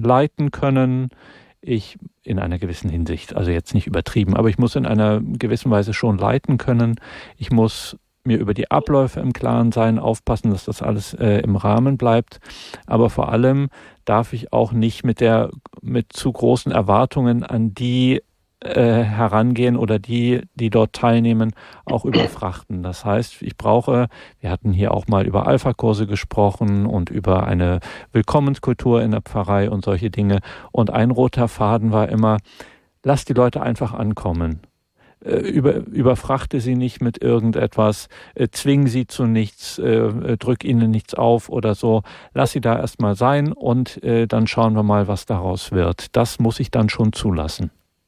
leiten können. Ich in einer gewissen Hinsicht, also jetzt nicht übertrieben, aber ich muss in einer gewissen Weise schon leiten können. Ich muss mir über die Abläufe im Klaren sein, aufpassen, dass das alles im Rahmen bleibt. Aber vor allem darf ich auch nicht mit zu großen Erwartungen an die herangehen oder die dort teilnehmen, auch überfrachten. Das heißt, wir hatten hier auch mal über Alpha-Kurse gesprochen und über eine Willkommenskultur in der Pfarrei und solche Dinge. Und ein roter Faden war immer, lass die Leute einfach ankommen. Überfrachte sie nicht mit irgendetwas, zwing sie zu nichts, drück ihnen nichts auf oder so. Lass sie da erstmal sein und dann schauen wir mal, was daraus wird. Das muss ich dann schon zulassen.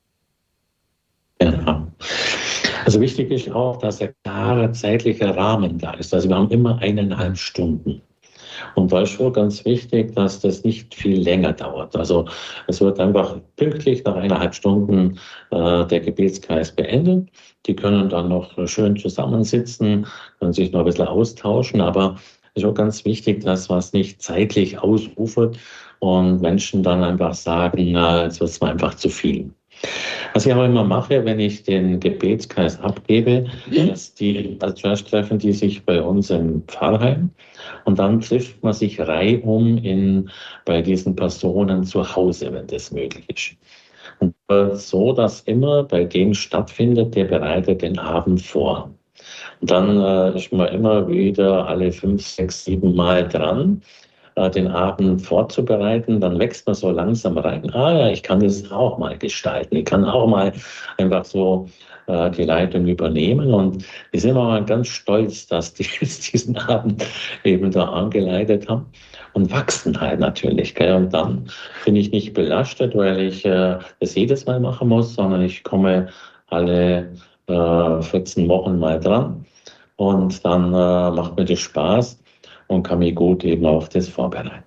Genau. Also wichtig ist auch, dass ein klarer zeitlicher Rahmen da ist. Also wir haben immer 1,5 Stunden. Und da ist schon ganz wichtig, dass das nicht viel länger dauert. Also es wird einfach pünktlich nach 1,5 Stunden der Gebetskreis beendet. Die können dann noch schön zusammensitzen, können sich noch ein bisschen austauschen. Aber es ist auch ganz wichtig, dass was nicht zeitlich ausufert und Menschen dann einfach sagen, jetzt wird es mir einfach zu viel. Was ich aber immer mache, wenn ich den Gebetskreis abgebe, ist zuerst treffen die sich bei uns im Pfarrheim und dann trifft man sich reihum bei diesen Personen zu Hause, wenn das möglich ist. Und so, dass immer bei dem stattfindet, der bereitet den Abend vor. Und dann ist man immer wieder alle 5, 6, 7 Mal dran, den Abend vorzubereiten, dann wächst man so langsam rein. Ja, ich kann das auch mal gestalten. Ich kann auch mal einfach so die Leitung übernehmen. Und wir sind auch ganz stolz, dass die jetzt diesen Abend eben da angeleitet haben und wachsen halt natürlich. Gell? Und dann bin ich nicht belastet, weil ich das jedes Mal machen muss, sondern ich komme alle 14 Wochen mal dran und dann macht mir das Spaß und kann mich gut eben auf das vorbereiten.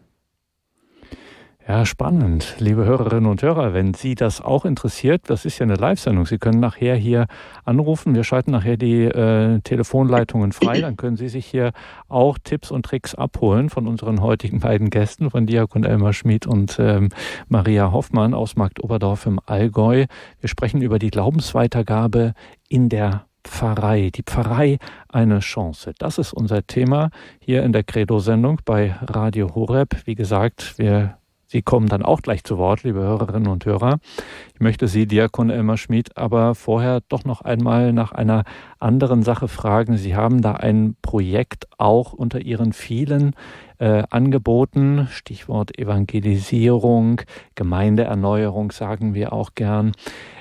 Ja, spannend, liebe Hörerinnen und Hörer. Wenn Sie das auch interessiert, das ist ja eine Live-Sendung. Sie können nachher hier anrufen. Wir schalten nachher die Telefonleitungen frei. Dann können Sie sich hier auch Tipps und Tricks abholen von unseren heutigen beiden Gästen, von Diakon Elmar Schmid und Maria Hoffmann aus Marktoberdorf im Allgäu. Wir sprechen über die Glaubensweitergabe in der Pfarrei. Die Pfarrei eine Chance. Das ist unser Thema hier in der Credo-Sendung bei Radio Horeb. Wie gesagt, Sie kommen dann auch gleich zu Wort, liebe Hörerinnen und Hörer. Ich möchte Sie, Diakon Elmar Schmid, aber vorher doch noch einmal nach einer anderen Sache fragen. Sie haben da ein Projekt auch unter Ihren vielen Angeboten, Stichwort Evangelisierung, Gemeindeerneuerung sagen wir auch gern.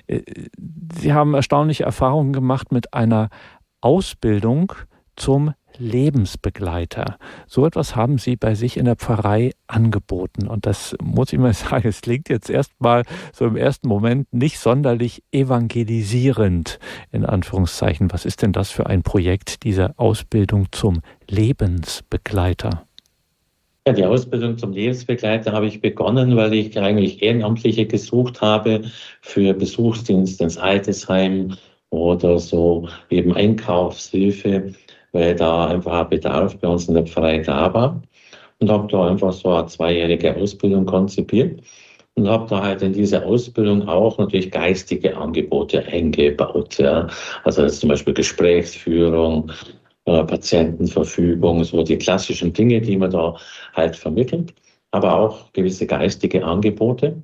Sie haben erstaunliche Erfahrungen gemacht mit einer Ausbildung zum Lebensbegleiter. So etwas haben Sie bei sich in der Pfarrei angeboten. Und das muss ich mal sagen, es klingt jetzt erstmal so im ersten Moment nicht sonderlich evangelisierend, in Anführungszeichen. Was ist denn das für ein Projekt, diese Ausbildung zum Lebensbegleiter? Ja, die Ausbildung zum Lebensbegleiter habe ich begonnen, weil ich eigentlich Ehrenamtliche gesucht habe für Besuchsdienst ins Altersheim oder so eben Einkaufshilfe, weil da einfach ein Bedarf bei uns in der Pfarrei da war. Und habe da einfach so eine 2-jährige Ausbildung konzipiert und habe da halt in diese Ausbildung auch natürlich geistige Angebote eingebaut. Ja. Also das ist zum Beispiel Gesprächsführung, Patientenverfügung, so die klassischen Dinge, die man da halt vermittelt, aber auch gewisse geistige Angebote.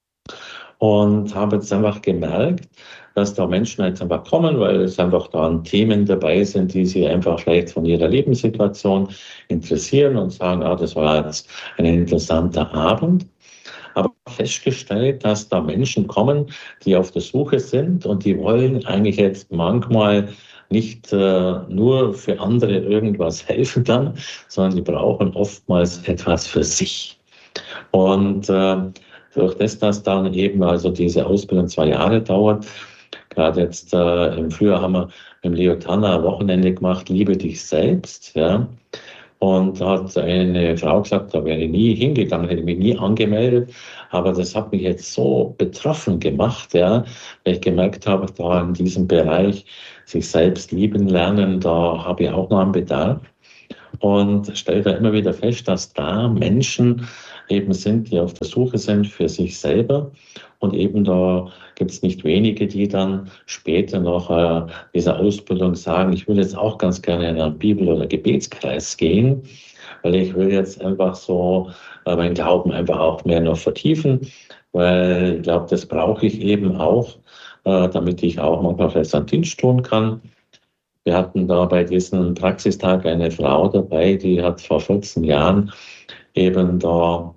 Und habe jetzt einfach gemerkt, dass da Menschen jetzt einfach kommen, weil es einfach da Themen dabei sind, die sie einfach vielleicht von ihrer Lebenssituation interessieren und sagen, das war jetzt ein interessanter Abend. Aber festgestellt, dass da Menschen kommen, die auf der Suche sind und die wollen eigentlich jetzt manchmal nicht nur für andere irgendwas helfen dann, sondern die brauchen oftmals etwas für sich. Und durch das, dass dann eben also diese Ausbildung 2 Jahre dauert, gerade jetzt im Frühjahr haben wir im Leo Tanner ein Wochenende gemacht, Liebe dich selbst, ja. Und da hat eine Frau gesagt, da wäre ich nie hingegangen, hätte mich nie angemeldet. Aber das hat mich jetzt so betroffen gemacht, ja, weil ich gemerkt habe, da in diesem Bereich sich selbst lieben lernen, da habe ich auch noch einen Bedarf. Und stelle da immer wieder fest, dass da Menschen eben sind, die auf der Suche sind für sich selber. Und eben da gibt es nicht wenige, die dann später nach dieser Ausbildung sagen, ich will jetzt auch ganz gerne in einen Bibel- oder Gebetskreis gehen, weil ich will jetzt einfach so meinen Glauben einfach auch mehr noch vertiefen, weil ich glaube, das brauche ich eben auch, damit ich auch manchmal vielleicht einen Dienst tun kann. Wir hatten da bei diesem Praxistag eine Frau dabei, die hat vor 14 Jahren eben da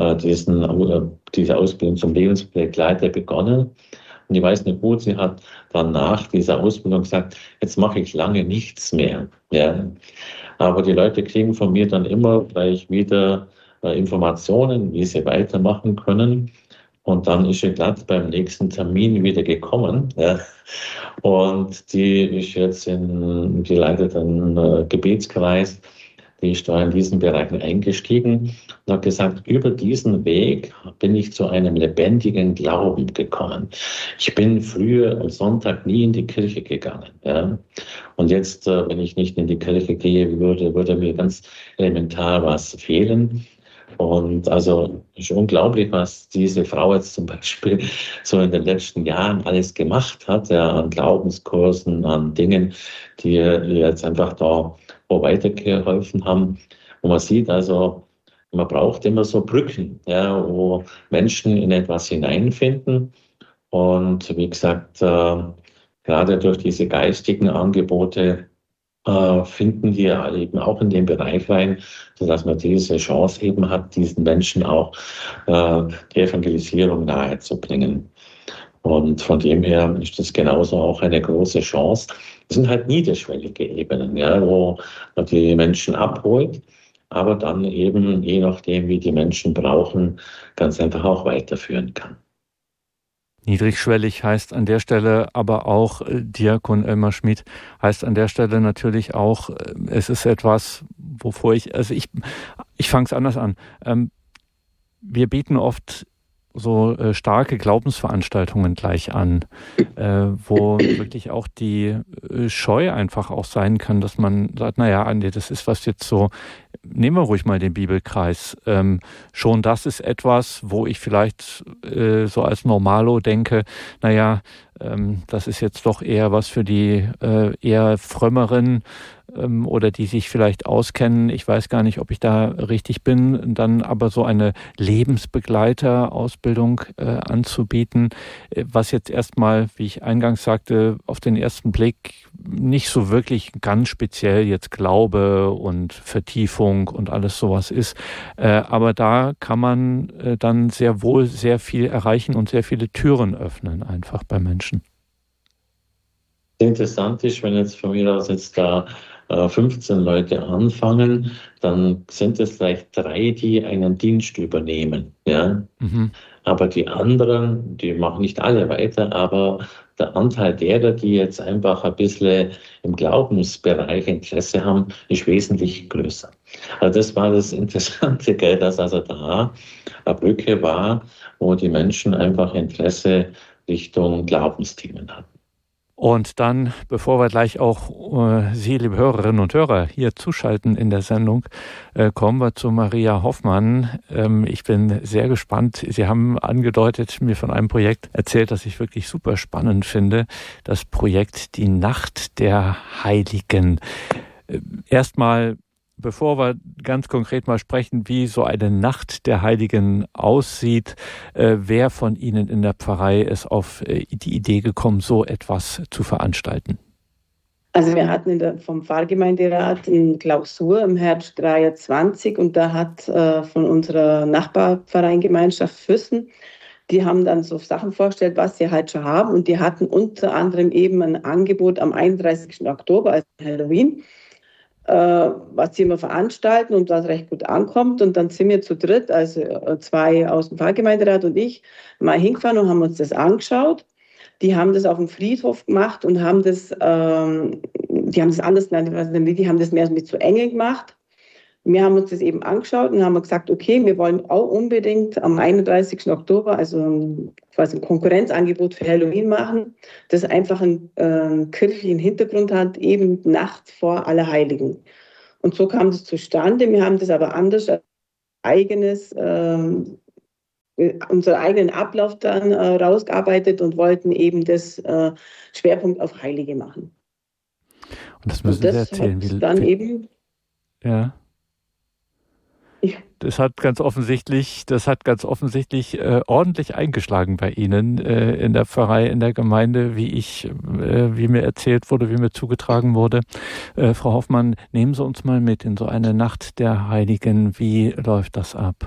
diese Ausbildung zum Lebensbegleiter begonnen. Und ich weiß nicht gut, sie hat dann nach dieser Ausbildung gesagt, jetzt mache ich lange nichts mehr. Ja. Aber die Leute kriegen von mir dann immer gleich wieder Informationen, wie sie weitermachen können. Und dann ist sie glatt beim nächsten Termin wieder gekommen. Ja. Und die ist jetzt die leitet einen Gebetskreis, die ist da in diesen Bereichen eingestiegen und hat gesagt, über diesen Weg bin ich zu einem lebendigen Glauben gekommen. Ich bin früher am Sonntag nie in die Kirche gegangen. Ja. Und jetzt, wenn ich nicht in die Kirche gehe, würde mir ganz elementar was fehlen. Und also es ist unglaublich, was diese Frau jetzt zum Beispiel so in den letzten Jahren alles gemacht hat, ja, an Glaubenskursen, an Dingen, die ihr jetzt einfach da wo weitergeholfen haben. Und man sieht also, man braucht immer so Brücken, ja, wo Menschen in etwas hineinfinden. Und wie gesagt, gerade durch diese geistigen Angebote finden wir eben auch in den Bereich rein, sodass man diese Chance eben hat, diesen Menschen auch die Evangelisierung nahezubringen. Und von dem her ist das genauso auch eine große Chance. Das sind halt niederschwellige Ebenen, ja, wo man die Menschen abholt, aber dann eben, je nachdem, wie die Menschen brauchen, ganz einfach auch weiterführen kann. Niedrigschwellig heißt an der Stelle aber auch, Diakon Elmar Schmid, heißt an der Stelle natürlich auch, es ist etwas, wovor ich fange es anders an. Wir bieten oft so starke Glaubensveranstaltungen gleich an, wo wirklich auch die Scheu einfach auch sein kann, dass man sagt, naja, nee, das ist was jetzt so, nehmen wir ruhig mal den Bibelkreis. Schon das ist etwas, wo ich vielleicht so als Normalo denke, naja, das ist jetzt doch eher was für die eher frömmeren oder die sich vielleicht auskennen. Ich weiß gar nicht, ob ich da richtig bin. Dann aber so eine Lebensbegleiterausbildung anzubieten, was jetzt erstmal, wie ich eingangs sagte, auf den ersten Blick nicht so wirklich ganz speziell jetzt Glaube und Vertiefung und alles sowas ist. Aber da kann man dann sehr wohl sehr viel erreichen und sehr viele Türen öffnen einfach bei Menschen. Interessant ist, wenn jetzt von mir aus jetzt da 15 Leute anfangen, dann sind es vielleicht 3, die einen Dienst übernehmen. Ja? Mhm. Aber die anderen, die machen nicht alle weiter, aber der Anteil derer, die jetzt einfach ein bisschen im Glaubensbereich Interesse haben, ist wesentlich größer. Also das war das Interessante, gell, dass also da eine Brücke war, wo die Menschen einfach Interesse Richtung Glaubensthemen hatten. Und dann, bevor wir gleich auch Sie, liebe Hörerinnen und Hörer, hier zuschalten in der Sendung, kommen wir zu Maria Hoffmann. Ich bin sehr gespannt. Sie haben angedeutet, mir von einem Projekt erzählt, das ich wirklich super spannend finde. Das Projekt Die Nacht der Heiligen. Erstmal, bevor wir ganz konkret mal sprechen, wie so eine Nacht der Heiligen aussieht, wer von Ihnen in der Pfarrei ist auf die Idee gekommen, so etwas zu veranstalten? Also wir hatten vom Pfarrgemeinderat eine Klausur im Herbst 23 und da hat von unserer Nachbarpfarreiengemeinschaft Füssen, die haben dann so Sachen vorgestellt, was sie halt schon haben, und die hatten unter anderem eben ein Angebot am 31. Oktober, also Halloween, was sie immer veranstalten und was recht gut ankommt. Und dann sind wir zu dritt, also 2 aus dem Pfarrgemeinderat und ich, mal hingefahren und haben uns das angeschaut. Die haben das auf dem Friedhof gemacht und haben das, die haben das anders genannt, die haben das mehr mit so Engeln gemacht. Wir haben uns das eben angeschaut und haben gesagt, okay, wir wollen auch unbedingt am 31. Oktober, also quasi ein Konkurrenzangebot für Halloween machen, das einfach einen kirchlichen Hintergrund hat, eben Nacht vor Allerheiligen. Und so kam das zustande. Wir haben das aber anders unseren eigenen Ablauf dann rausgearbeitet und wollten eben das Schwerpunkt auf Heilige machen. Und das müssen Sie erzählen. Ja. Das hat ganz offensichtlich ordentlich eingeschlagen bei Ihnen in der Pfarrei, in der Gemeinde, wie mir erzählt wurde, wie mir zugetragen wurde. Frau Hoffmann, nehmen Sie uns mal mit in so eine Nacht der Heiligen. Wie läuft das ab?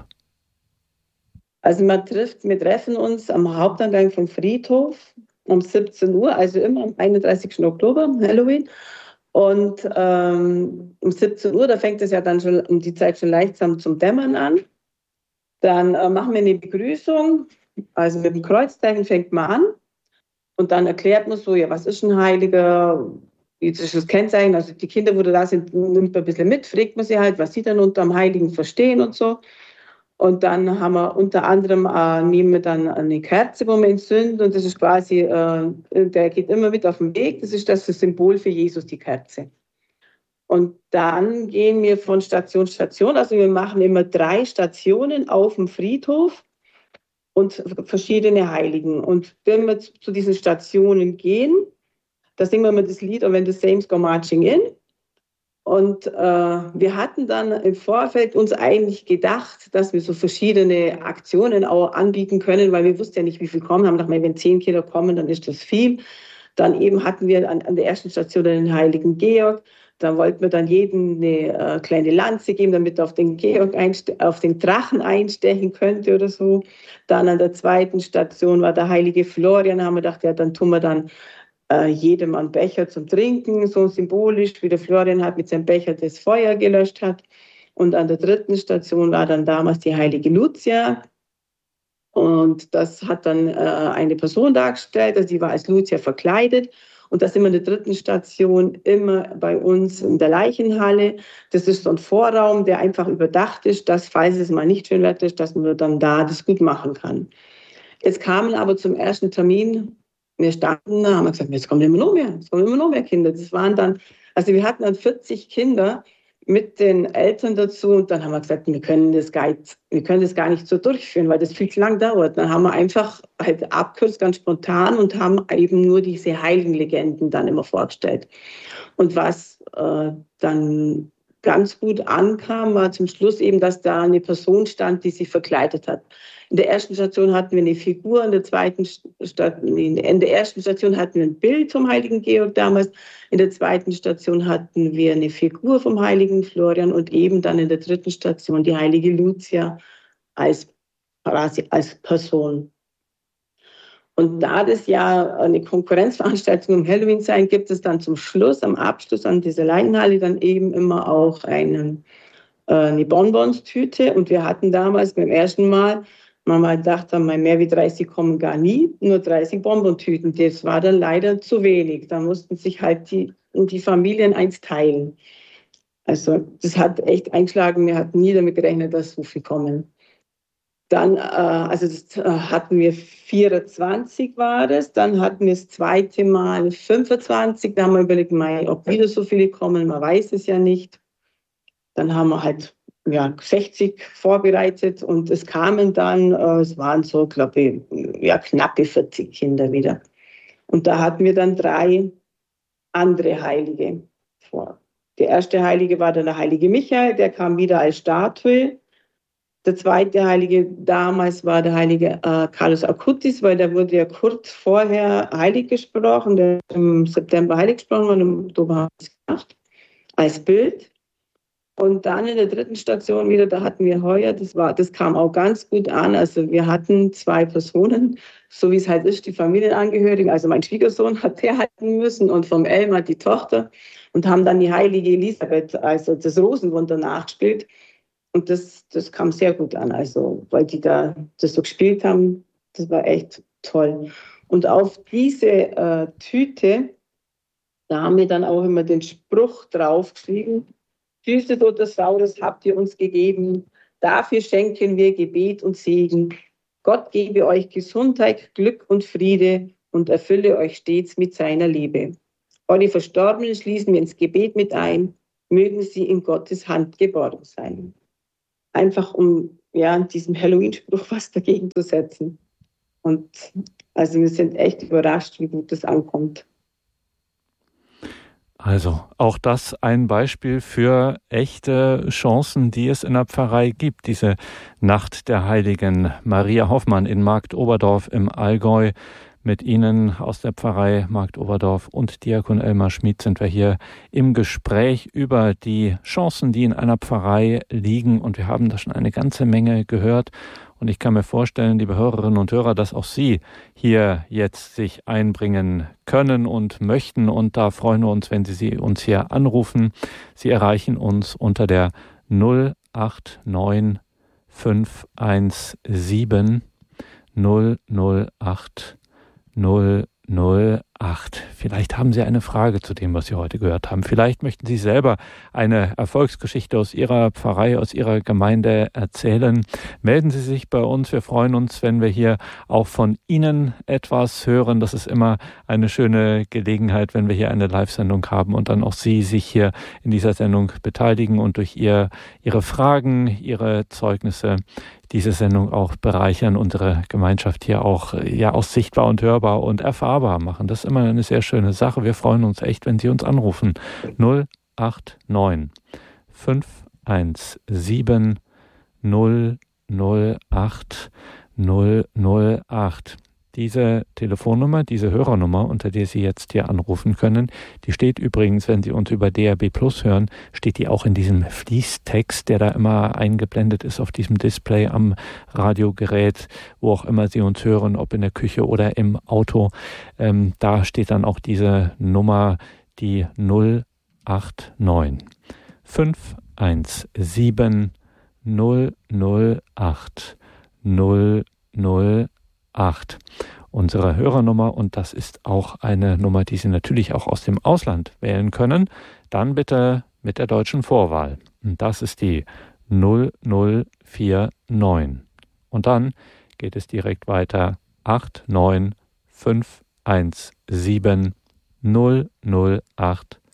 Also wir treffen uns am Haupteingang vom Friedhof um 17 Uhr, also immer am 31. Oktober, Halloween. Und um 17 Uhr, da fängt es ja dann schon um die Zeit schon langsam zum Dämmern an. Dann machen wir eine Begrüßung, also mit dem Kreuzzeichen fängt man an. Und dann erklärt man so, ja, was ist ein Heiliger, wie ist das Kennzeichen? Also die Kinder, wo da sind, nimmt man ein bisschen mit, fragt man sie halt, was sie dann unter dem Heiligen verstehen und so. Und dann haben wir unter anderem, nehmen wir dann eine Kerze, wo wir entzünden. Und das ist quasi, der geht immer mit auf den Weg. Das ist das Symbol für Jesus, die Kerze. Und dann gehen wir von Station zu Station. Also wir machen immer 3 Stationen auf dem Friedhof und verschiedene Heiligen. Und wenn wir zu diesen Stationen gehen, da singen wir immer das Lied "When the Saints Go Marching In". Und wir hatten dann im Vorfeld uns eigentlich gedacht, dass wir so verschiedene Aktionen auch anbieten können, weil wir wussten ja nicht, wie viel kommen. Haben gedacht, wenn 10 Kinder kommen, dann ist das viel. Dann eben hatten wir an der ersten Station den Heiligen Georg. Da wollten wir dann jedem eine kleine Lanze geben, damit er auf den Georg auf den Drachen einstechen könnte oder so. Dann an der zweiten Station war der Heilige Florian. Da haben wir gedacht, ja, dann tun wir dann jedem einen Becher zum Trinken, so symbolisch, wie der Florian halt mit seinem Becher das Feuer gelöscht hat. Und an der dritten Station war dann damals die Heilige Lucia. Und das hat dann eine Person dargestellt, also die war als Lucia verkleidet. Und das sind wir in der dritten Station immer bei uns in der Leichenhalle. Das ist so ein Vorraum, der einfach überdacht ist, dass, falls es mal nicht schön Wetter ist, dass man dann da das gut machen kann. Jetzt kamen aber zum ersten Termin, wir standen da, haben wir gesagt, jetzt kommen immer noch mehr Kinder. Das waren dann, also wir hatten dann 40 Kinder mit den Eltern dazu und dann haben wir gesagt, wir können das gar nicht so durchführen, weil das viel zu lang dauert. Dann haben wir einfach halt abkürzt, ganz spontan und haben eben nur diese Heiligenlegenden dann immer vorgestellt. Und was dann ganz gut ankam, war zum Schluss eben, dass da eine Person stand, die sich verkleidet hat. In der ersten Station hatten wir eine Figur, in der ersten Station hatten wir ein Bild vom Heiligen Georg damals, in der zweiten Station hatten wir eine Figur vom Heiligen Florian und eben dann in der dritten Station die Heilige Lucia als Person. Und da das ja eine Konkurrenzveranstaltung um Halloween sein, gibt es dann zum Schluss, am Abschluss an dieser Leichenhalle dann eben immer auch eine Bonbons-Tüte. Und wir hatten damals beim ersten Mal, man mal gedacht haben, mehr wie 30 kommen gar nie, nur 30 Bonbon-Tüten. Das war dann leider zu wenig. Da mussten sich halt die Familien eins teilen. Also das hat echt eingeschlagen. Wir hatten nie damit gerechnet, dass so viel kommen. Dann, hatten wir 24 war das, dann hatten wir das zweite Mal 25, da haben wir überlegt, ob wieder so viele kommen, man weiß es ja nicht. Dann haben wir halt 60 vorbereitet und es kamen dann, es waren so, glaube ich, knappe 40 Kinder wieder. Und da hatten wir dann 3 andere Heilige vor. Der erste Heilige war dann der Heilige Michael, der kam wieder als Statue. Der zweite Heilige damals war der Heilige Carlos Acutis, weil der wurde ja kurz vorher heilig gesprochen, der im September heilig gesprochen wurde, im Oktober haben wir es gemacht, als Bild. Und dann in der dritten Station wieder, da hatten wir heuer, das kam auch ganz gut an, also wir hatten 2 Personen, so wie es halt ist, die Familienangehörigen, also mein Schwiegersohn hat der halten müssen und vom Elmar die Tochter und haben dann die Heilige Elisabeth, also das Rosenwunder nachgespielt. Und das kam sehr gut an, also weil die da das so gespielt haben, das war echt toll. Und auf diese Tüte, da haben wir dann auch immer den Spruch draufgeschrieben: Süßes oder Saures habt ihr uns gegeben, dafür schenken wir Gebet und Segen. Gott gebe euch Gesundheit, Glück und Friede und erfülle euch stets mit seiner Liebe. Eure Verstorbenen schließen wir ins Gebet mit ein, mögen sie in Gottes Hand geborgen sein. einfach um diesem Halloween-Spruch was dagegen zu setzen. Und also wir sind echt überrascht, wie gut das ankommt. Also auch das ein Beispiel für echte Chancen, die es in der Pfarrei gibt. Diese Nacht der Heiligen. Maria Hoffmann in Marktoberdorf im Allgäu. Mit Ihnen aus der Pfarrei Marktoberdorf und Diakon Elmar Schmid sind wir hier im Gespräch über die Chancen, die in einer Pfarrei liegen. Und wir haben da schon eine ganze Menge gehört. Und ich kann mir vorstellen, liebe Hörerinnen und Hörer, dass auch Sie hier jetzt sich einbringen können und möchten. Und da freuen wir uns, wenn Sie uns hier anrufen. Sie erreichen uns unter der 089 517 008 008. Vielleicht haben Sie eine Frage zu dem, was Sie heute gehört haben. Vielleicht möchten Sie selber eine Erfolgsgeschichte aus Ihrer Pfarrei, aus Ihrer Gemeinde erzählen. Melden Sie sich bei uns. Wir freuen uns, wenn wir hier auch von Ihnen etwas hören. Das ist immer eine schöne Gelegenheit, wenn wir hier eine Live-Sendung haben und dann auch Sie sich hier in dieser Sendung beteiligen und durch Ihre Fragen, Ihre Zeugnisse diese Sendung auch bereichern, unsere Gemeinschaft hier auch sichtbar und hörbar und erfahrbar machen. Das ist immer eine sehr schöne Sache. Wir freuen uns echt, wenn Sie uns anrufen. 089 517 008 008. Diese Telefonnummer, diese Hörernummer, unter der Sie jetzt hier anrufen können, die steht übrigens, wenn Sie uns über DAB+ hören, steht die auch in diesem Fließtext, der da immer eingeblendet ist auf diesem Display am Radiogerät, wo auch immer Sie uns hören, ob in der Küche oder im Auto. Da steht dann auch diese Nummer, die 089 517 008 008. Unsere Hörernummer, und das ist auch eine Nummer, die Sie natürlich auch aus dem Ausland wählen können, dann bitte mit der deutschen Vorwahl. Und das ist die 0049. Und dann geht es direkt weiter 89517 008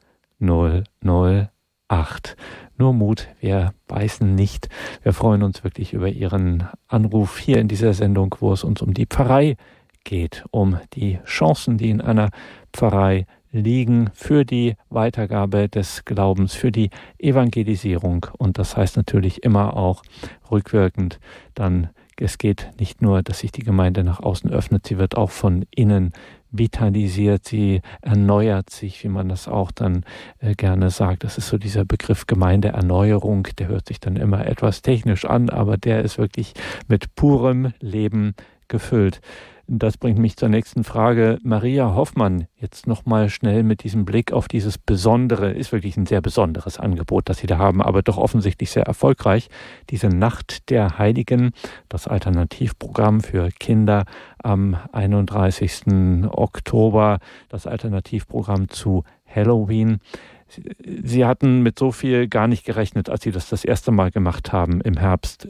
008. Nur Mut, wir beißen nicht. Wir freuen uns wirklich über Ihren Anruf hier in dieser Sendung, wo es uns um die Pfarrei geht, um die Chancen, die in einer Pfarrei liegen für die Weitergabe des Glaubens, für die Evangelisierung. Und das heißt natürlich immer auch rückwirkend dann, es geht nicht nur, dass sich die Gemeinde nach außen öffnet, sie wird auch von innen vitalisiert, sie erneuert sich, wie man das auch dann gerne sagt. Das ist so dieser Begriff Gemeindeerneuerung, der hört sich dann immer etwas technisch an, aber der ist wirklich mit purem Leben gefüllt. Das bringt mich zur nächsten Frage. Maria Hoffmann, jetzt nochmal schnell mit diesem Blick auf dieses Besondere, ist wirklich ein sehr besonderes Angebot, das Sie da haben, aber doch offensichtlich sehr erfolgreich. Diese Nacht der Heiligen, das Alternativprogramm für Kinder am 31. Oktober, das Alternativprogramm zu Halloween. Sie hatten mit so viel gar nicht gerechnet, als Sie das erste Mal gemacht haben im Herbst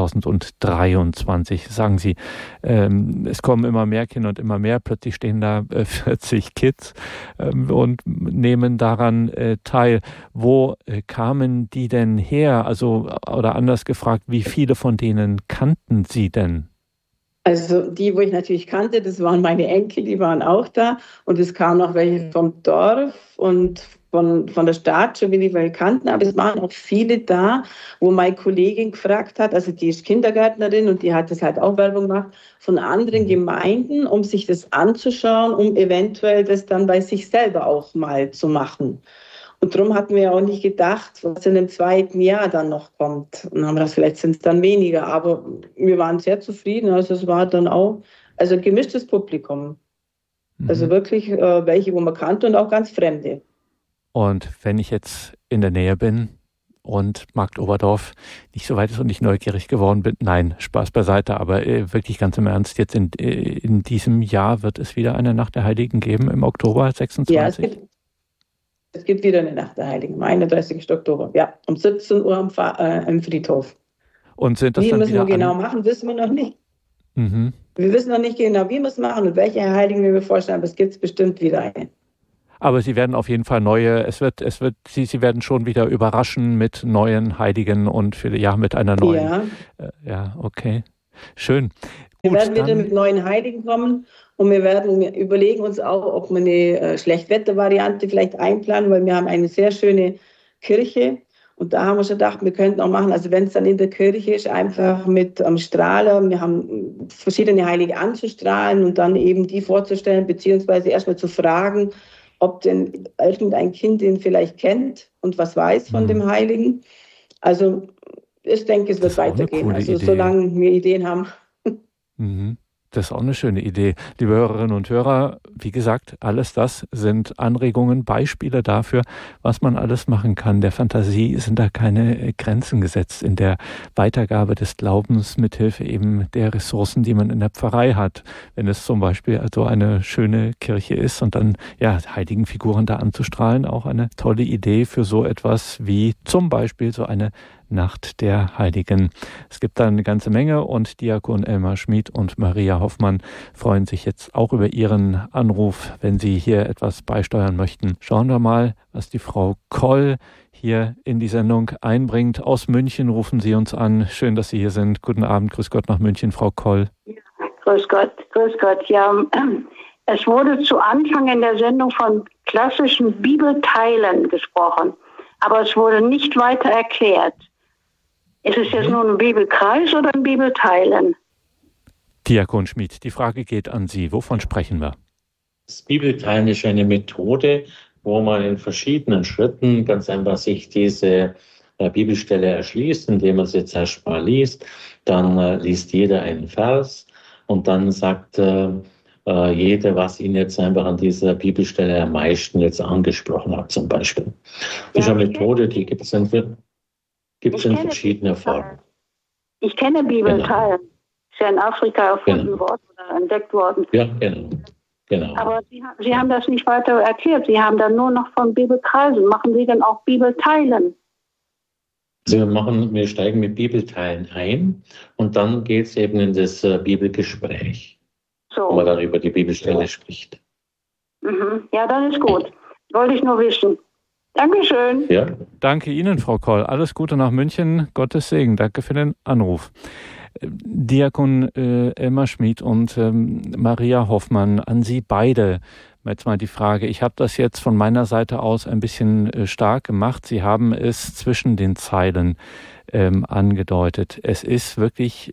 2023. Sagen Sie, es kommen immer mehr Kinder und immer mehr. Plötzlich stehen da 40 Kids und nehmen daran teil. Wo kamen die denn her? Also, oder anders gefragt, wie viele von denen kannten Sie denn? Also die, wo ich natürlich kannte, das waren meine Enkel, die waren auch da. Und es kamen auch welche vom Dorf und von der Stadt, schon wenig welche kannten. Aber es waren auch viele da, wo meine Kollegin gefragt hat, also die ist Kindergärtnerin und die hat das halt auch Werbung gemacht, von anderen Gemeinden, um sich das anzuschauen, um eventuell das dann bei sich selber auch mal zu machen. Und darum hatten wir auch nicht gedacht, was in dem zweiten Jahr dann noch kommt. Und haben gedacht, vielleicht sind es dann weniger. Aber wir waren sehr zufrieden. Also es war dann auch ein gemischtes Publikum. Also wirklich welche, wo man kannte und auch ganz Fremde. Und wenn ich jetzt in der Nähe bin und Marktoberdorf nicht so weit ist und ich neugierig geworden bin, nein, Spaß beiseite, aber wirklich ganz im Ernst, jetzt in diesem Jahr wird es wieder eine Nacht der Heiligen geben, im Oktober 26? Ja, es gibt wieder eine Nacht der Heiligen, am 31. Oktober, ja, um 17 Uhr im Friedhof. Und sind das wie dann müssen wieder wir genau machen, wissen wir noch nicht. Mhm. Wir wissen noch nicht genau, wie wir es machen und welche Heiligen wir vorstellen, aber es gibt bestimmt wieder eine. Aber Sie werden auf jeden Fall Sie werden schon wieder überraschen mit neuen Heiligen und mit einer neuen. Ja, okay. Schön. Wir werden wieder mit neuen Heiligen kommen und wir überlegen uns auch, ob wir eine Schlechtwettervariante vielleicht einplanen, weil wir haben eine sehr schöne Kirche und da haben wir schon gedacht, wir könnten auch machen, also wenn es dann in der Kirche ist, einfach mit Strahler, wir haben verschiedene Heilige anzustrahlen und dann eben die vorzustellen, beziehungsweise erstmal zu fragen, ob denn irgendein Kind den vielleicht kennt und was weiß von dem Heiligen. Also ich denke, es wird weitergehen, also solange wir Ideen haben. Das ist auch eine schöne Idee. Liebe Hörerinnen und Hörer, wie gesagt, alles das sind Anregungen, Beispiele dafür, was man alles machen kann. Der Fantasie sind da keine Grenzen gesetzt in der Weitergabe des Glaubens mithilfe eben der Ressourcen, die man in der Pfarrei hat. Wenn es zum Beispiel also eine schöne Kirche ist und dann heiligen Figuren da anzustrahlen, auch eine tolle Idee für so etwas wie zum Beispiel so eine Nacht der Heiligen. Es gibt da eine ganze Menge und Diakon Elmar Schmid und Maria Hoffmann freuen sich jetzt auch über Ihren Anruf, wenn Sie hier etwas beisteuern möchten. Schauen wir mal, was die Frau Koll hier in die Sendung einbringt. Aus München rufen Sie uns an. Schön, dass Sie hier sind. Guten Abend, grüß Gott nach München, Frau Koll. Ja, grüß Gott. Ja, es wurde zu Anfang in der Sendung von klassischen Bibelteilen gesprochen, aber es wurde nicht weiter erklärt. Ist es jetzt nur ein Bibelkreis oder ein Bibelteilen? Diakon Schmid, die Frage geht an Sie. Wovon sprechen wir? Das Bibelteilen ist eine Methode, wo man in verschiedenen Schritten ganz einfach sich diese Bibelstelle erschließt, indem man sie jetzt erstmal liest. Dann liest jeder einen Vers und dann sagt jeder, was ihn jetzt einfach an dieser Bibelstelle am meisten jetzt angesprochen hat, zum Beispiel. Das ist eine Methode, die gibt es in verschiedenen Formen. Ich kenne Bibelteilen. Ist ja in Afrika erfunden worden oder entdeckt worden. Ja, genau. Aber Sie haben das nicht weiter erklärt. Sie haben dann nur noch von Bibelkreisen. Machen Sie denn auch Bibelteilen? Also wir steigen mit Bibelteilen ein und dann geht es eben in das Bibelgespräch, wo man dann über die Bibelstelle spricht. Ja, dann ist gut. Wollte ich nur wissen. Dankeschön. Ja. Danke Ihnen, Frau Koll. Alles Gute nach München. Gottes Segen. Danke für den Anruf. Diakon Elmar Schmid und Maria Hoffmann, an Sie beide jetzt mal die Frage. Ich habe das jetzt von meiner Seite aus ein bisschen stark gemacht. Sie haben es zwischen den Zeilen angedeutet. Es ist wirklich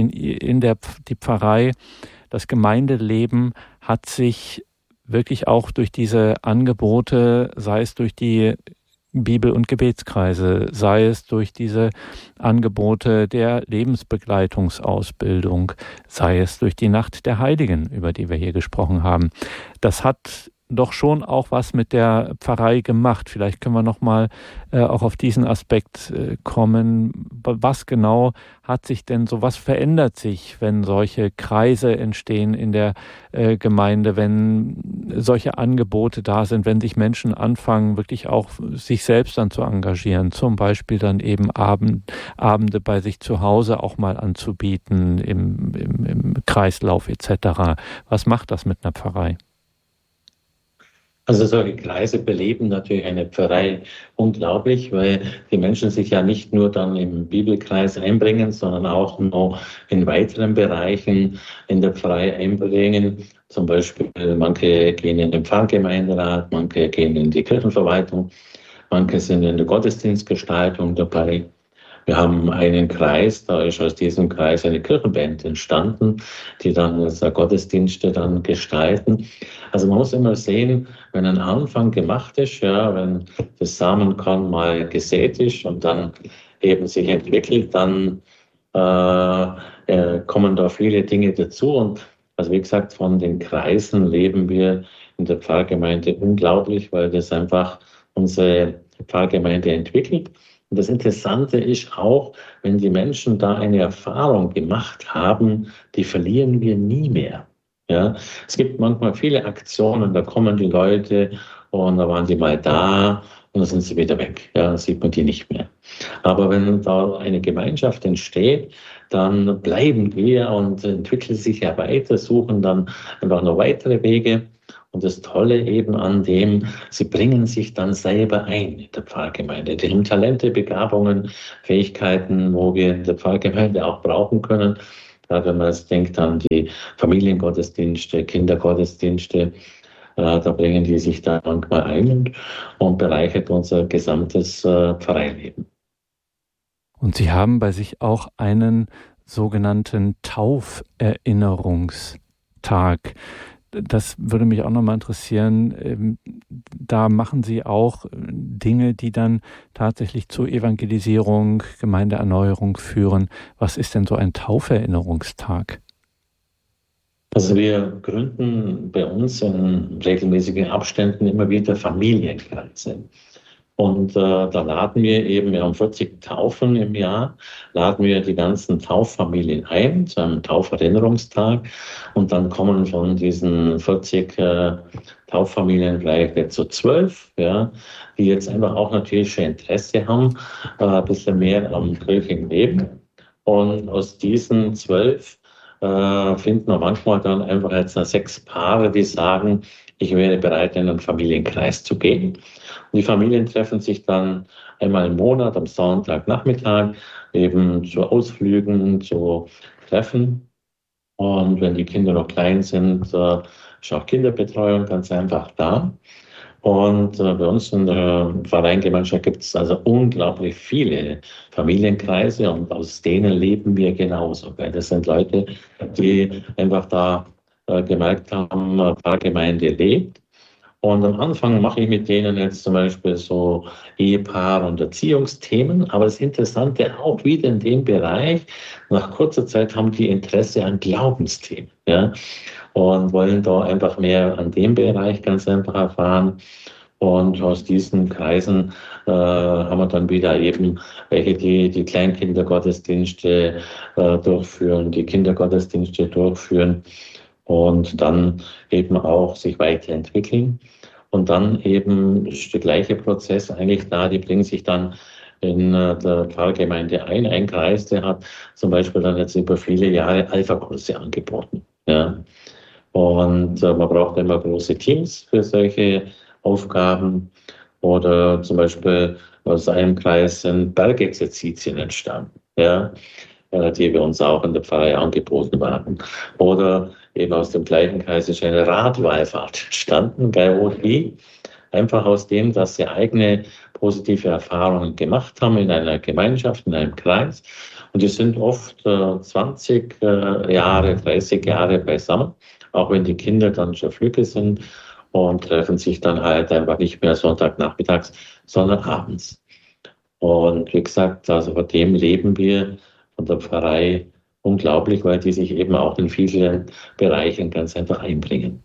die Pfarrei, das Gemeindeleben hat sich wirklich auch durch diese Angebote, sei es durch die Bibel- und Gebetskreise, sei es durch diese Angebote der Lebensbegleitungsausbildung, sei es durch die Nacht der Heiligen, über die wir hier gesprochen haben. Das hat doch schon auch was mit der Pfarrei gemacht. Vielleicht können wir noch mal auch auf diesen Aspekt kommen. Was genau hat sich denn so, was verändert sich, wenn solche Kreise entstehen in der Gemeinde, wenn solche Angebote da sind, wenn sich Menschen anfangen, wirklich auch sich selbst dann zu engagieren, zum Beispiel dann eben Abende bei sich zu Hause auch mal anzubieten, im Kreislauf etc. Was macht das mit einer Pfarrei? Also solche Kreise beleben natürlich eine Pfarrei unglaublich, weil die Menschen sich ja nicht nur dann im Bibelkreis einbringen, sondern auch noch in weiteren Bereichen in der Pfarrei einbringen. Zum Beispiel manche gehen in den Pfarrgemeinderat, manche gehen in die Kirchenverwaltung, manche sind in der Gottesdienstgestaltung dabei. Wir haben einen Kreis, da ist aus diesem Kreis eine Kirchenband entstanden, die dann Gottesdienste dann gestalten. Also man muss immer sehen, wenn ein Anfang gemacht ist, wenn das Samenkorn mal gesät ist und dann eben sich entwickelt, dann kommen da viele Dinge dazu. Und also wie gesagt, von den Kreisen leben wir in der Pfarrgemeinde unglaublich, weil das einfach unsere Pfarrgemeinde entwickelt. Und das Interessante ist auch, wenn die Menschen da eine Erfahrung gemacht haben, die verlieren wir nie mehr. Ja, es gibt manchmal viele Aktionen, da kommen die Leute und da waren die mal da und dann sind sie wieder weg. Ja, dann sieht man die nicht mehr. Aber wenn da eine Gemeinschaft entsteht, dann bleiben wir und entwickeln sich ja weiter, suchen dann einfach noch weitere Wege. Und das Tolle eben an dem, sie bringen sich dann selber ein in der Pfarrgemeinde. Die haben Talente, Begabungen, Fähigkeiten, wo wir in der Pfarrgemeinde auch brauchen können. Gerade wenn man jetzt denkt an die Familiengottesdienste, Kindergottesdienste, da bringen die sich da manchmal ein und bereichert unser gesamtes Pfarreileben. Und Sie haben bei sich auch einen sogenannten Tauferinnerungstag. Das würde mich auch nochmal interessieren. Da machen Sie auch Dinge, die dann tatsächlich zur Evangelisierung, Gemeindeerneuerung führen. Was ist denn so ein Tauferinnerungstag? Also wir gründen bei uns in regelmäßigen Abständen immer wieder Familienkreise. Und da laden wir haben 40 Taufen im Jahr, laden wir die ganzen Tauffamilien ein zu einem Tauferinnerungstag. Und dann kommen von diesen 40 Tauffamilien vielleicht jetzt so 12, ja, die jetzt einfach auch natürlich schon Interesse haben, ein bisschen mehr am kirchlichen Leben. Und aus diesen 12 finden wir manchmal dann einfach jetzt 6 Paare, die sagen, ich wäre bereit, in einen Familienkreis zu gehen. Und die Familien treffen sich dann einmal im Monat am Sonntagnachmittag eben zu Ausflügen, zu Treffen. Und wenn die Kinder noch klein sind, ist auch Kinderbetreuung ganz einfach da. Und bei uns in der Pfarreiengemeinschaft gibt es also unglaublich viele Familienkreise und aus denen leben wir genauso. Weil das sind Leute, die einfach da gemerkt haben, Pfarrgemeinde lebt. Und am Anfang mache ich mit denen jetzt zum Beispiel so Ehepaar- und Erziehungsthemen. Aber das Interessante auch wieder in dem Bereich, nach kurzer Zeit haben die Interesse an Glaubensthemen, ja, und wollen da einfach mehr an dem Bereich ganz einfach erfahren. Und aus diesen Kreisen haben wir dann wieder eben welche, die Kleinkindergottesdienste durchführen, die Kindergottesdienste durchführen und dann eben auch sich weiterentwickeln. Und dann eben ist der gleiche Prozess eigentlich da, die bringen sich dann in der Pfarrgemeinde ein. Ein Kreis, der hat zum Beispiel dann jetzt über viele Jahre Alpha-Kurse angeboten. Ja. Und man braucht immer große Teams für solche Aufgaben. Oder zum Beispiel aus einem Kreis sind Bergexerzitien entstanden, ja, die wir uns auch in der Pfarrei angeboten haben. Oder eben aus dem gleichen Kreis ist eine Radwallfahrt entstanden bei OI. Einfach aus dem, dass sie eigene positive Erfahrungen gemacht haben in einer Gemeinschaft, in einem Kreis. Und die sind oft 20 Jahre, 30 Jahre beisammen, auch wenn die Kinder dann schon flügge sind und treffen sich dann halt einfach nicht mehr Sonntagnachmittags, sondern abends. Und wie gesagt, also von dem leben wir von der Pfarrei unglaublich, weil die sich eben auch in vielen Bereichen ganz einfach einbringen.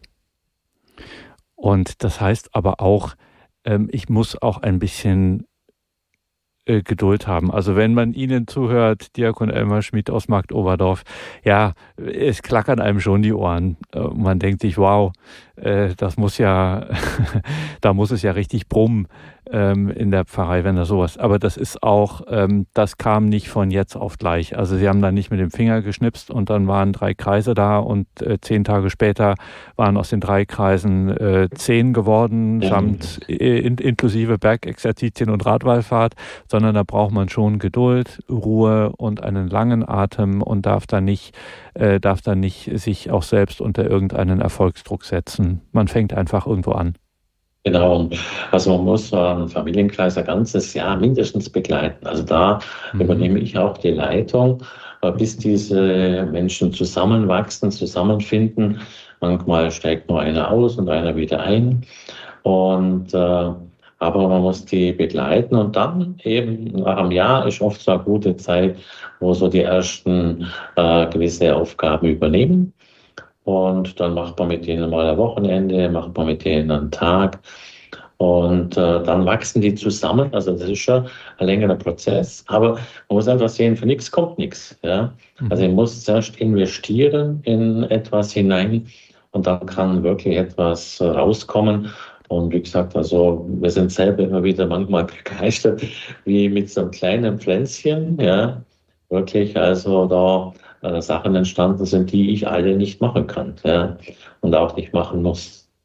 Und das heißt aber auch, ich muss auch ein bisschen Geduld haben. Also wenn man Ihnen zuhört, Diakon Elmar Schmid aus Marktoberdorf, ja, es klackern einem schon die Ohren. Man denkt sich, wow, das muss ja, da muss es ja richtig brummen in der Pfarrei, wenn da sowas. Aber das ist auch, das kam nicht von jetzt auf gleich. Also Sie haben da nicht mit dem Finger geschnipst und dann waren 3 Kreise da und 10 Tage später waren aus den 3 Kreisen 10 geworden, samt inklusive Bergexerzitien und Radwallfahrt, sondern da braucht man schon Geduld, Ruhe und einen langen Atem und darf da nicht sich auch selbst unter irgendeinen Erfolgsdruck setzen. Man fängt einfach irgendwo an. Genau, also man muss einen Familienkreis ein ganzes Jahr mindestens begleiten. Also da übernehme ich auch die Leitung, bis diese Menschen zusammenwachsen, zusammenfinden. Manchmal steigt nur einer aus und einer wieder ein. Und aber man muss die begleiten und dann eben nach einem Jahr ist oft so eine gute Zeit, wo so die ersten gewisse Aufgaben übernehmen. Und dann macht man mit denen mal ein Wochenende, macht man mit denen einen Tag. Und dann wachsen die zusammen. Also das ist schon ein längerer Prozess. Aber man muss einfach sehen, für nichts kommt nichts. Ja? Also ich muss zuerst investieren in etwas hinein und dann kann wirklich etwas rauskommen. Und wie gesagt, also wir sind selber immer wieder manchmal begeistert, wie mit so einem kleinen Pflänzchen, ja, wirklich also da Sachen entstanden sind, die ich alle nicht machen kann, ja, und auch nicht machen muss.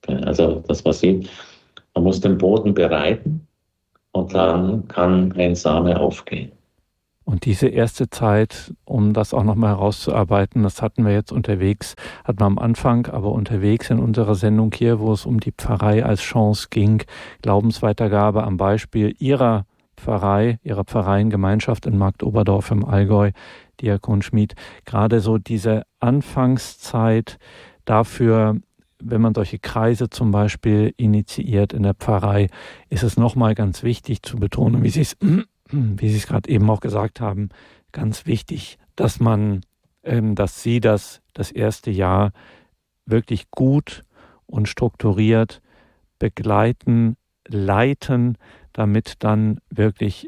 Also das, was sieht, man muss den Boden bereiten und dann kann ein Same aufgehen. Und diese erste Zeit, um das auch nochmal herauszuarbeiten, das hatten wir jetzt unterwegs, hatten wir am Anfang, aber unterwegs in unserer Sendung hier, wo es um die Pfarrei als Chance ging, Glaubensweitergabe am Beispiel Ihrer Pfarreiengemeinschaft in Marktoberdorf im Allgäu, Diakon Schmid, gerade so diese Anfangszeit dafür, wenn man solche Kreise zum Beispiel initiiert in der Pfarrei, ist es nochmal ganz wichtig zu betonen, wie Sie es gerade eben auch gesagt haben, ganz wichtig, dass Sie das erste Jahr wirklich gut und strukturiert begleiten, leiten, damit dann wirklich,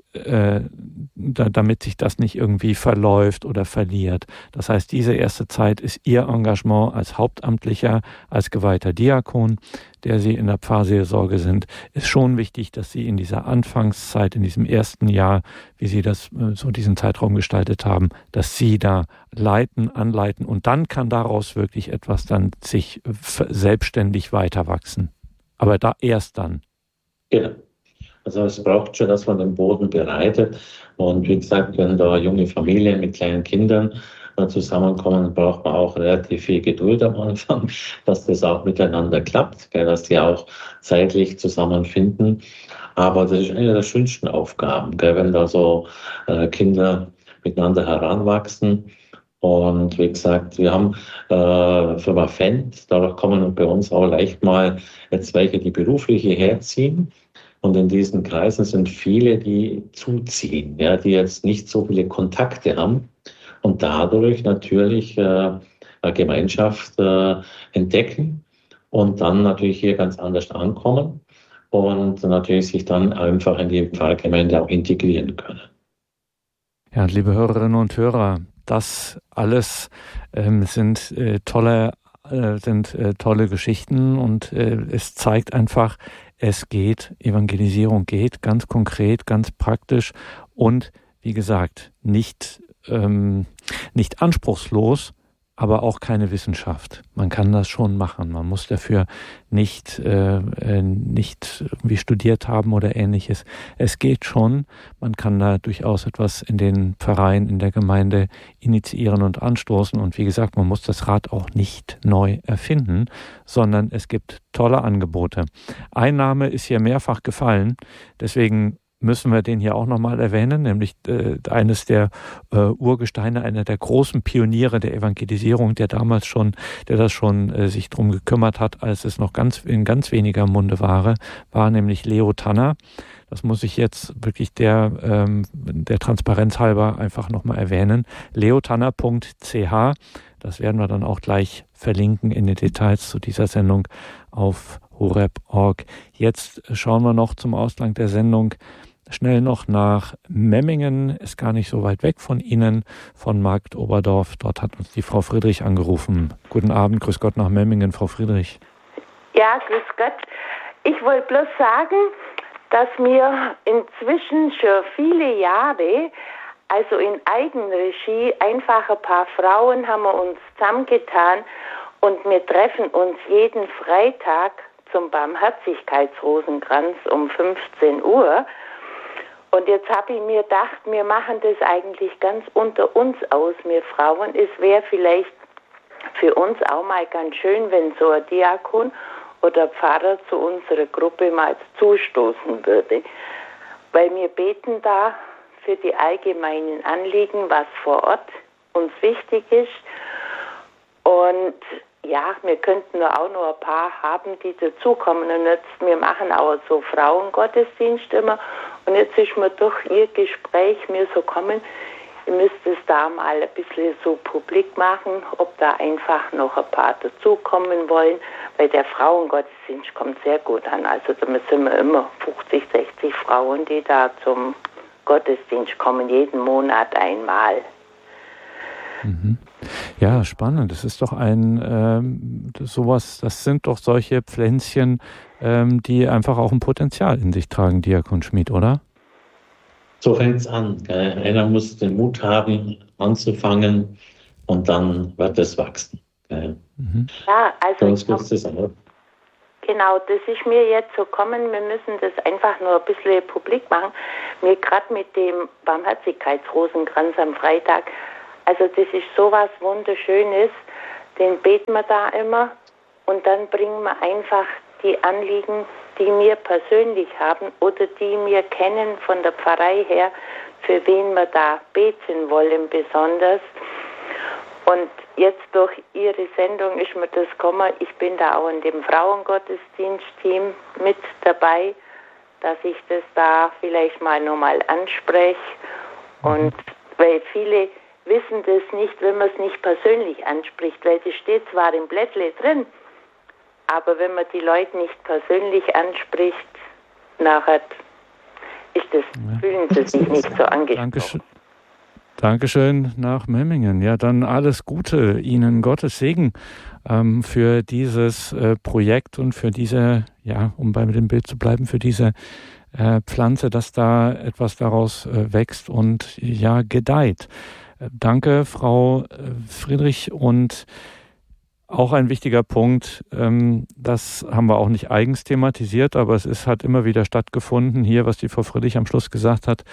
damit sich das nicht irgendwie verläuft oder verliert. Das heißt, diese erste Zeit ist Ihr Engagement als Hauptamtlicher, als geweihter Diakon, der Sie in der Pfarrseelsorge sind, ist schon wichtig, dass Sie in dieser Anfangszeit, in diesem ersten Jahr, wie Sie das so diesen Zeitraum gestaltet haben, dass Sie da leiten, anleiten und dann kann daraus wirklich etwas dann sich selbstständig weiter wachsen. Aber erst dann. Genau. Also es braucht schon, dass man den Boden bereitet. Und wie gesagt, wenn da junge Familien mit kleinen Kindern zusammenkommen, braucht man auch relativ viel Geduld am Anfang, dass das auch miteinander klappt, dass die auch zeitlich zusammenfinden. Aber das ist eine der schönsten Aufgaben, wenn da so Kinder miteinander heranwachsen. Und wie gesagt, wir haben Firma Fendt, dadurch kommen bei uns auch leicht mal jetzt welche, die beruflich hierher ziehen. Und in diesen Kreisen sind viele, die zuziehen, ja, die jetzt nicht so viele Kontakte haben und dadurch natürlich eine Gemeinschaft entdecken und dann natürlich hier ganz anders ankommen und natürlich sich dann einfach in die Pfarrgemeinde auch integrieren können. Ja, liebe Hörerinnen und Hörer, das alles sind tolle Geschichten und es zeigt einfach, es geht, Evangelisierung geht, ganz konkret, ganz praktisch und wie gesagt, nicht anspruchslos, aber auch keine Wissenschaft. Man kann das schon machen. Man muss dafür nicht irgendwie studiert haben oder Ähnliches. Es geht schon. Man kann da durchaus etwas in den Pfarreien, in der Gemeinde initiieren und anstoßen. Und wie gesagt, man muss das Rad auch nicht neu erfinden, sondern es gibt tolle Angebote. Ein Name ist hier mehrfach gefallen. Deswegen müssen wir den hier auch nochmal erwähnen, nämlich eines der Urgesteine, einer der großen Pioniere der Evangelisierung, der das schon sich drum gekümmert hat, als es noch in ganz weniger Munde war nämlich Leo Tanner. Das muss ich jetzt wirklich der Transparenz halber einfach nochmal erwähnen. leotanner.ch, das werden wir dann auch gleich verlinken in den Details zu dieser Sendung auf horeb.org. Jetzt schauen wir noch zum Ausgang der Sendung schnell noch nach Memmingen, ist gar nicht so weit weg von Ihnen, von Marktoberdorf. Dort hat uns die Frau Friedrich angerufen. Guten Abend, grüß Gott nach Memmingen, Frau Friedrich. Ja, grüß Gott. Ich wollte bloß sagen, dass wir inzwischen schon viele Jahre, also in Eigenregie, einfach ein paar Frauen haben wir uns zusammengetan und wir treffen uns jeden Freitag zum Barmherzigkeitsrosenkranz um 15 Uhr. Und jetzt habe ich mir gedacht, wir machen das eigentlich ganz unter uns aus, wir Frauen. Es wäre vielleicht für uns auch mal ganz schön, wenn so ein Diakon oder Pfarrer zu unserer Gruppe mal zustoßen würde. Weil wir beten da für die allgemeinen Anliegen, was vor Ort uns wichtig ist. Und ja, wir könnten auch noch ein paar haben, die dazukommen. Und jetzt, wir machen auch so Frauengottesdienst immer. Und jetzt ist mir durch Ihr Gespräch mir so kommen, ihr müsst es da mal ein bisschen so publik machen, ob da einfach noch ein paar dazukommen wollen, weil der Frauengottesdienst kommt sehr gut an. Also da sind wir immer 50, 60 Frauen, die da zum Gottesdienst kommen, jeden Monat einmal. Mhm. Ja, spannend. Das ist doch sowas, das sind doch solche Pflänzchen, die einfach auch ein Potenzial in sich tragen, Diakon Schmid, oder? So fängt es an. Einer muss den Mut haben, anzufangen und dann wird es wachsen. Mhm. Ja, also Genau, das ist mir jetzt so gekommen, wir müssen das einfach nur ein bisschen publik machen. Mir gerade mit dem Barmherzigkeitsrosenkranz am Freitag, also das ist sowas Wunderschönes, den beten wir da immer und dann bringen wir einfach die Anliegen, die wir persönlich haben oder die wir kennen von der Pfarrei her, für wen wir da beten wollen besonders. Und jetzt durch Ihre Sendung ist mir das gekommen, ich bin da auch in dem Frauengottesdienstteam mit dabei, dass ich das da vielleicht mal nochmal anspreche. Und weil viele wissen das nicht, wenn man es nicht persönlich anspricht, weil das steht zwar im Blättle drin, aber wenn man die Leute nicht persönlich anspricht, nachher ist das, fühlen sie sich nicht so angesprochen. Dankeschön nach Memmingen. Ja, dann alles Gute Ihnen, Gottes Segen für dieses Projekt und für diese, ja, um bei dem Bild zu bleiben, für diese Pflanze, dass da etwas daraus wächst und ja, gedeiht. Danke, Frau Friedrich. Und auch ein wichtiger Punkt, das haben wir auch nicht eigens thematisiert, aber hat immer wieder stattgefunden, hier, was die Frau Friedrich am Schluss gesagt hat.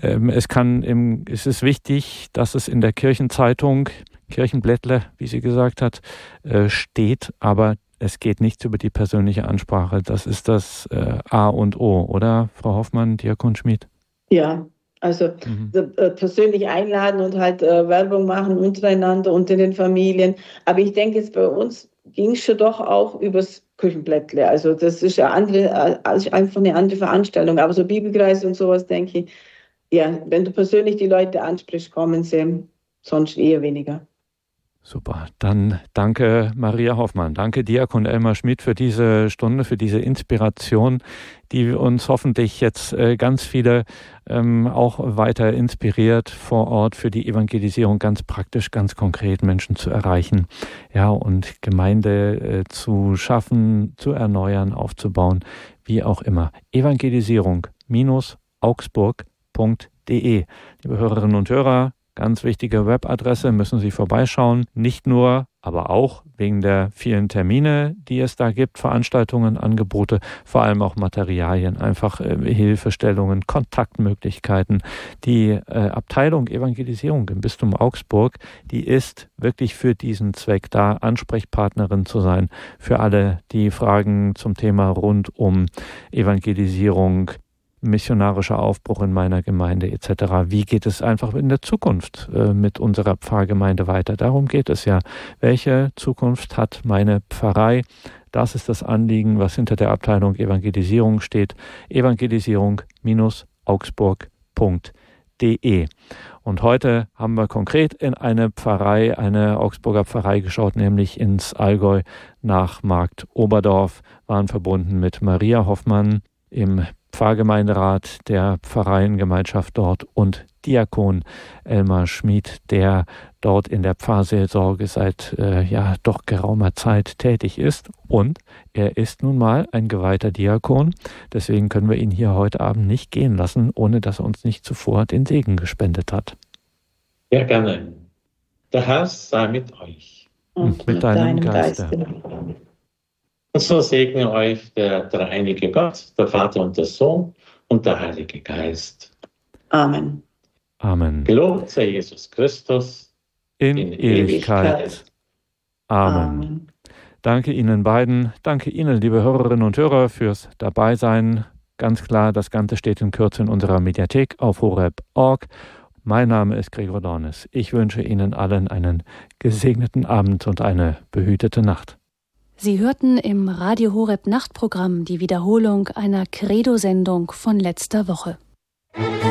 Es ist wichtig, dass es in der Kirchenzeitung, Kirchenblättle, wie sie gesagt hat, steht, aber es geht nichts über die persönliche Ansprache. Das ist das A und O, oder, Frau Hoffmann, Diakon Schmid? Ja. Also persönlich einladen und halt Werbung machen untereinander und in den Familien. Aber ich denke, jetzt bei uns ging es schon doch auch übers Küchenblättle. Also das ist ja einfach eine andere Veranstaltung. Aber so Bibelkreise und sowas, denke ich, ja, wenn du persönlich die Leute ansprichst, kommen sie, sonst eher weniger. Super, dann danke Maria Hoffmann, danke Diakon Elmar Schmid für diese Stunde, für diese Inspiration, die uns hoffentlich jetzt ganz viele auch weiter inspiriert vor Ort für die Evangelisierung ganz praktisch, ganz konkret Menschen zu erreichen, ja, und Gemeinde zu schaffen, zu erneuern, aufzubauen, wie auch immer. Evangelisierung-augsburg.de. Liebe Hörerinnen und Hörer, ganz wichtige Webadresse, müssen Sie vorbeischauen. Nicht nur, aber auch wegen der vielen Termine, die es da gibt, Veranstaltungen, Angebote, vor allem auch Materialien, einfach Hilfestellungen, Kontaktmöglichkeiten. Die Abteilung Evangelisierung im Bistum Augsburg, die ist wirklich für diesen Zweck da, Ansprechpartnerin zu sein für alle, die Fragen zum Thema rund um Evangelisierung, missionarischer Aufbruch in meiner Gemeinde etc. Wie geht es einfach in der Zukunft mit unserer Pfarrgemeinde weiter? Darum geht es ja. Welche Zukunft hat meine Pfarrei? Das ist das Anliegen, was hinter der Abteilung Evangelisierung steht. Evangelisierung-augsburg.de. Und heute haben wir konkret in eine Pfarrei, eine Augsburger Pfarrei geschaut, nämlich ins Allgäu nach Markt Oberdorf, waren verbunden mit Maria Hoffmann im Pfarrgemeinderat der Pfarreiengemeinschaft dort und Diakon Elmar Schmid, der dort in der Pfarrseelsorge seit doch geraumer Zeit tätig ist. Und er ist nun mal ein geweihter Diakon. Deswegen können wir ihn hier heute Abend nicht gehen lassen, ohne dass er uns nicht zuvor den Segen gespendet hat. Ja, gerne. Der Herr sei mit euch. Und mit deinem Geiste. Und so segne euch der dreieinige Gott, der Vater und der Sohn und der Heilige Geist. Amen. Amen. Gelobt sei Jesus Christus in Ewigkeit. Amen. Danke Ihnen beiden. Danke Ihnen, liebe Hörerinnen und Hörer, fürs Dabeisein. Ganz klar, das Ganze steht in Kürze in unserer Mediathek auf horeb.org. Mein Name ist Gregor Dornis. Ich wünsche Ihnen allen einen gesegneten Abend und eine behütete Nacht. Sie hörten im Radio Horeb Nachtprogramm die Wiederholung einer Credo-Sendung von letzter Woche.